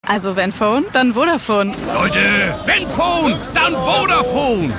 Also wenn Phone, dann Vodafone. Leute, wenn Phone, dann Vodafone.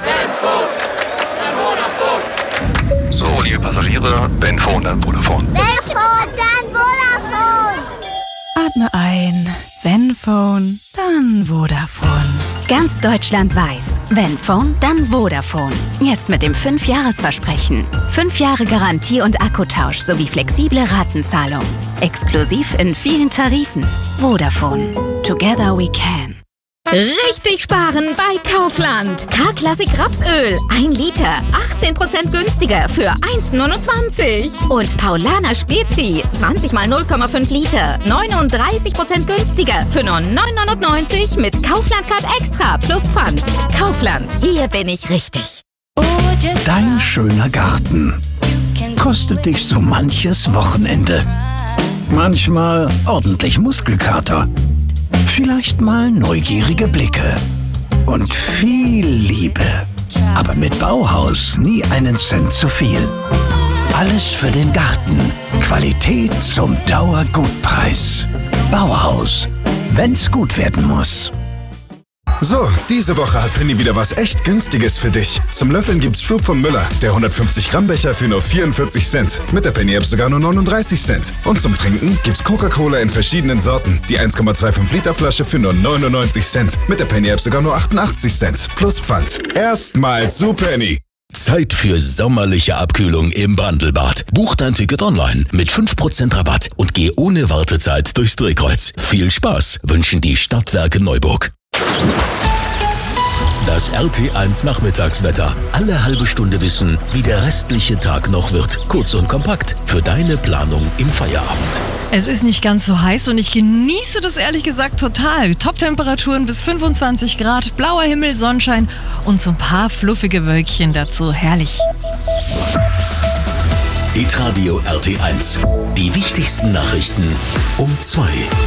So, liebe Passagiere, wenn Phone, dann Vodafone. Wenn Phone, dann Vodafone. Atme ein. Wenn Phone, dann Vodafone. Ganz Deutschland weiß, wenn Phone, dann Vodafone. Jetzt mit dem 5-Jahres-Versprechen. 5 Jahre Garantie und Akkutausch sowie flexible Ratenzahlung. Exklusiv in vielen Tarifen. Vodafone. Together we can. Richtig sparen bei Kaufland. K-Klassik Rapsöl. 1 Liter. 18% günstiger für 1,29. Und Paulaner Spezi. 20 mal 0,5 Liter. 39% günstiger für nur 9,99 mit Kaufland-Card Extra plus Pfand. Kaufland. Hier bin ich richtig. Dein schöner Garten kostet dich so manches Wochenende. Manchmal ordentlich Muskelkater. Vielleicht mal neugierige Blicke und viel Liebe. Aber mit Bauhaus nie einen Cent zu viel. Alles für den Garten. Qualität zum Dauergutpreis. Bauhaus. Wenn's gut werden muss. So, diese Woche hat Penny wieder was echt Günstiges für dich. Zum Löffeln gibt's Flug von Müller, der 150 Gramm Becher für nur 44 Cent. Mit der Penny-App sogar nur 39 Cent. Und zum Trinken gibt's Coca-Cola in verschiedenen Sorten. Die 1,25 Liter Flasche für nur 99 Cent. Mit der Penny-App sogar nur 88 Cent. Plus Pfand. Erstmals zu Penny. Zeit für sommerliche Abkühlung im Bandelbad. Buch dein Ticket online mit 5% Rabatt und geh ohne Wartezeit durchs Drehkreuz. Viel Spaß wünschen die Stadtwerke Neuburg. Das RT1 Nachmittagswetter. Alle halbe Stunde wissen, wie der restliche Tag noch wird. Kurz und kompakt für deine Planung im Feierabend. Es ist nicht ganz so heiß und ich genieße das ehrlich gesagt total. Top-Temperaturen bis 25 Grad, blauer Himmel, Sonnenschein und so ein paar fluffige Wölkchen dazu. Herrlich. Hitradio RT1. Die wichtigsten Nachrichten um 2.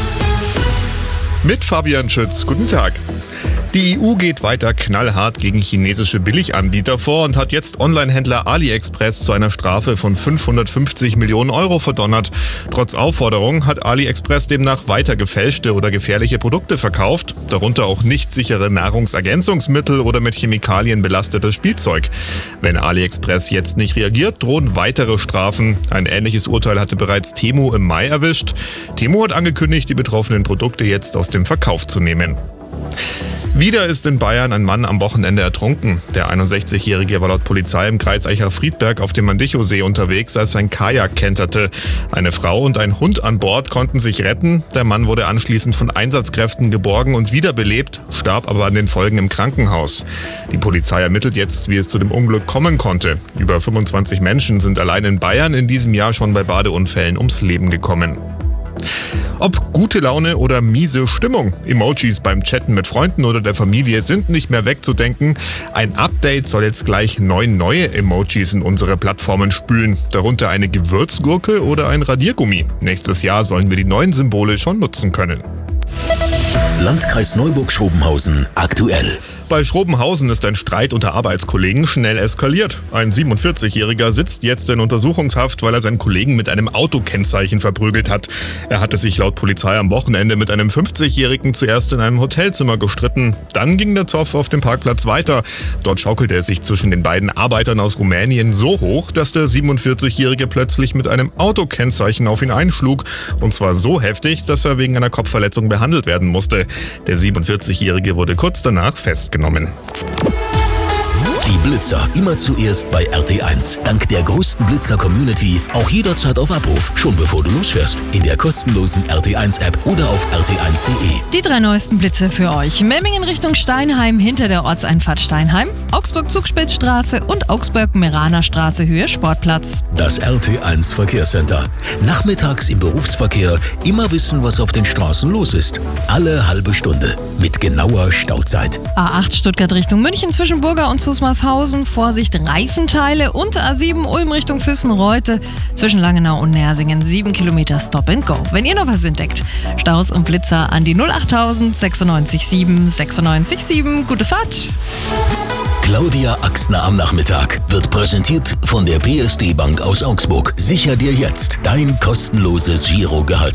Mit Fabian Schütz. Guten Tag. Die EU geht weiter knallhart gegen chinesische Billiganbieter vor und hat jetzt Onlinehändler AliExpress zu einer Strafe von 550 Millionen Euro verdonnert. Trotz Aufforderung hat AliExpress demnach weiter gefälschte oder gefährliche Produkte verkauft, darunter auch nicht sichere Nahrungsergänzungsmittel oder mit Chemikalien belastetes Spielzeug. Wenn AliExpress jetzt nicht reagiert, drohen weitere Strafen. Ein ähnliches Urteil hatte bereits Temu im Mai erwischt. Temu hat angekündigt, die betroffenen Produkte jetzt aus dem Verkauf zu nehmen. Wieder ist in Bayern ein Mann am Wochenende ertrunken. Der 61-Jährige war laut Polizei im Kreis Eicher-Friedberg auf dem Mandicho-See unterwegs, als sein Kajak kenterte. Eine Frau und ein Hund an Bord konnten sich retten. Der Mann wurde anschließend von Einsatzkräften geborgen und wiederbelebt, starb aber an den Folgen im Krankenhaus. Die Polizei ermittelt jetzt, wie es zu dem Unglück kommen konnte. Über 25 Menschen sind allein in Bayern in diesem Jahr schon bei Badeunfällen ums Leben gekommen. Ob gute Laune oder miese Stimmung. Emojis beim Chatten mit Freunden oder der Familie sind nicht mehr wegzudenken. Ein Update soll jetzt gleich 9 neue Emojis in unsere Plattformen spülen. Darunter eine Gewürzgurke oder ein Radiergummi. Nächstes Jahr sollen wir die neuen Symbole schon nutzen können. Landkreis Neuburg-Schrobenhausen aktuell. Bei Schrobenhausen ist ein Streit unter Arbeitskollegen schnell eskaliert. Ein 47-Jähriger sitzt jetzt in Untersuchungshaft, weil er seinen Kollegen mit einem Autokennzeichen verprügelt hat. Er hatte sich laut Polizei am Wochenende mit einem 50-Jährigen zuerst in einem Hotelzimmer gestritten. Dann ging der Zoff auf dem Parkplatz weiter. Dort schaukelte er sich zwischen den beiden Arbeitern aus Rumänien so hoch, dass der 47-Jährige plötzlich mit einem Autokennzeichen auf ihn einschlug. Und zwar so heftig, dass er wegen einer Kopfverletzung behandelt werden musste. Der 47-Jährige wurde kurz danach festgenommen. Die Blitzer immer zuerst bei RT1. Dank der größten Blitzer-Community auch jederzeit auf Abruf, schon bevor du losfährst. In der kostenlosen RT1-App oder auf rt1.de. Die 3 neuesten Blitze für euch. Memmingen Richtung Steinheim hinter der Ortseinfahrt Steinheim, Augsburg-Zugspitzstraße und Augsburg-Meraner-Straße Höhe Sportplatz. Das RT1 Verkehrscenter. Nachmittags im Berufsverkehr immer wissen, was auf den Straßen los ist. Alle halbe Stunde mit genauer Stauzeit. A8 Stuttgart Richtung München zwischen Burga und Zusmarshausen. Vorsicht, Reifenteile. Und A7 Ulm Richtung Füssen-Reute zwischen Langenau und Nersingen. 7 Kilometer Stop and Go. Wenn ihr noch was entdeckt, Staus und Blitzer an die 08000 96 7 96 7. Gute Fahrt! Claudia Axner am Nachmittag wird präsentiert von der PSD Bank aus Augsburg. Sicher dir jetzt dein kostenloses Girogehalt.